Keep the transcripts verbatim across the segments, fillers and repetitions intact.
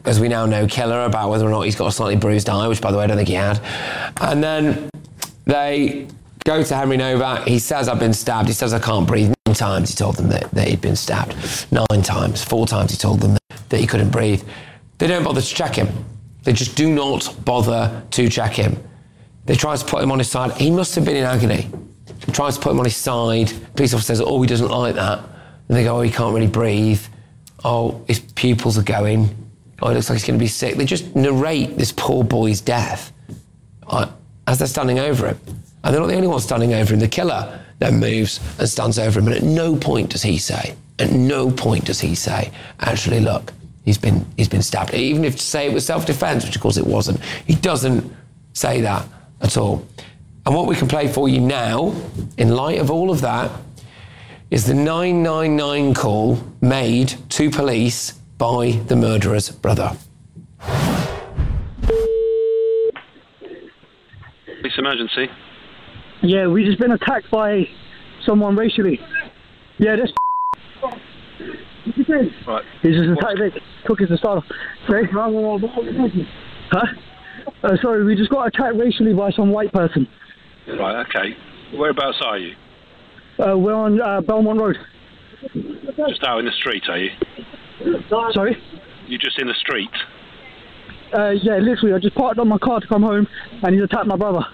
as we now know, killer about whether or not he's got a slightly bruised eye, which, by the way, I don't think he had. And then they go to Henry Novak. He says, I've been stabbed. He says, I can't breathe. Nine times he told them that, that he'd been stabbed. Nine times. Four times he told them that, that he couldn't breathe. They don't bother to check him. They just do not bother to check him. They try to put him on his side. He must have been in agony. They try to put him on his side. Police officer says, oh, he doesn't like that. And they go, oh, he can't really breathe. Oh, his pupils are going. Oh, it looks like he's going to be sick. They just narrate this poor boy's death uh, as they're standing over him. And they're not the only ones standing over him. The killer then moves and stands over him. And at no point does he say, at no point does he say, actually, look, he's been he's been stabbed. Even if to say it was self-defense, which of course it wasn't, he doesn't say that at all. And what we can play for you now, in light of all of that, is the nine nine nine call made to police by the murderer's brother. Police emergency. Yeah, we just been attacked by someone racially. Yeah, that's right. He's just attacked it. Took his start. Sorry? Huh? Uh, sorry, we just got attacked racially by some white person. Right, okay. Whereabouts are you? Uh, we're on uh, Belmont Road. Just out in the street, are you? Sorry? You're just in the street? Uh, yeah, literally. I just parked up my car to come home and he's attacked my brother.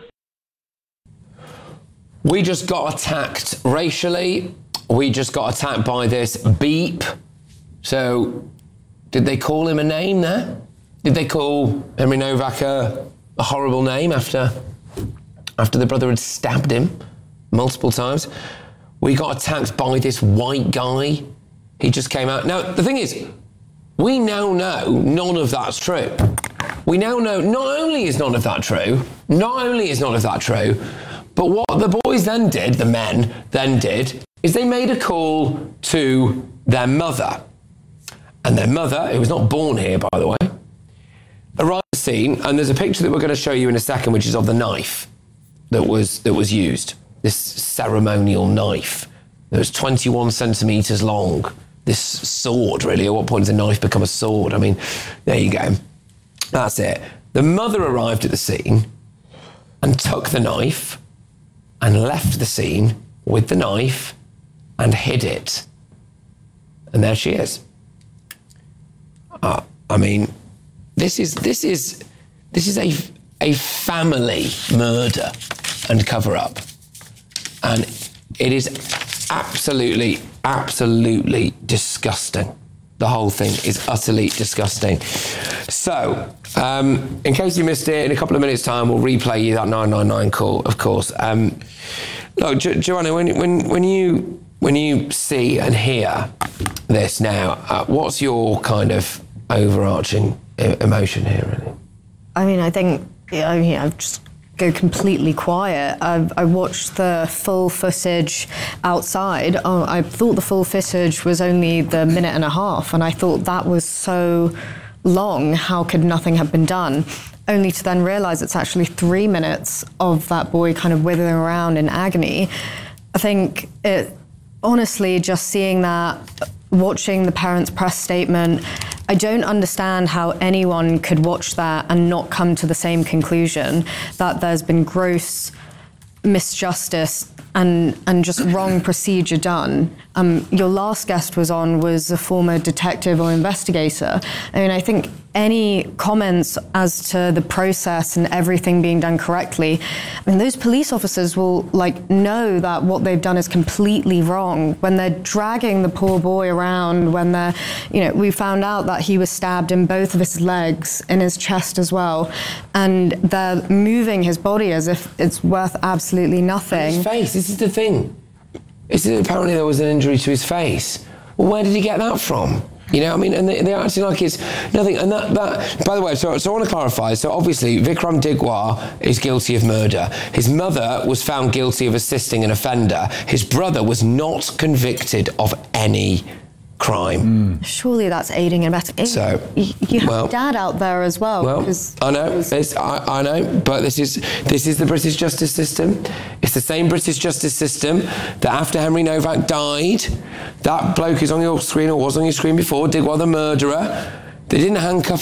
We just got attacked racially. We just got attacked by this beep. So, did they call him a name there? Did they call Henry Novak a, a horrible name after, after the brother had stabbed him multiple times? We got attacked by this white guy. He just came out. Now, the thing is, we now know none of that's true. We now know not only is none of that true, not only is none of that true, but what the boys then did, the men then did, is they made a call to their mother. And their mother, who was not born here, by the way, arrived at the scene, and there's a picture that we're going to show you in a second, which is of the knife that was that was used, this ceremonial knife that was twenty-one centimetres long, this sword, really. At what point does a knife become a sword? I mean, there you go. That's it. The mother arrived at the scene and took the knife and left the scene with the knife and hid it. And there she is. Uh, I mean, this is this is this is a a family murder and cover-up, and it is absolutely, absolutely disgusting. The whole thing is utterly disgusting. So, um, in case you missed it, in a couple of minutes' time, we'll replay you that nine nine nine call, of course. Um, look, jo- Joanna, when when when you when you see and hear this now, uh, what's your kind of overarching e- emotion here, really? I mean, I think, I mean, I've just go completely quiet. I've, I watched the full footage outside. Oh, I thought the full footage was only the minute and a half, and I thought that was so long. How could nothing have been done? Only to then realise it's actually three minutes of that boy kind of withering around in agony. I think it, honestly, just seeing that, watching the parents' press statement, I don't understand how anyone could watch that and not come to the same conclusion that there's been gross misjustice and and just wrong procedure done. Um, your last guest was on was a former detective or investigator. I mean, I think any comments as to the process and everything being done correctly, I mean, those police officers will like know that what they've done is completely wrong when they're dragging the poor boy around, when they're, you know, we found out that he was stabbed in both of his legs, in his chest as well, and they're moving his body as if it's worth absolutely nothing. His face, this is the thing. Is that apparently there was an injury to his face. Well, where did he get that from? You know, I mean, and they, they're acting like it's nothing. And that, that by the way, so, so I want to clarify. So obviously, Vikram Digwar is guilty of murder. His mother was found guilty of assisting an offender. His brother was not convicted of any crime. Mm. Surely that's aiding and abetting. So, you, you have well, dad out there as well. Well, I know, it's, I, I know, but this is this is the British justice system. It's the same British justice system that after Henry Novak died, that bloke is on your screen or was on your screen before, Digwar the murderer, they didn't handcuff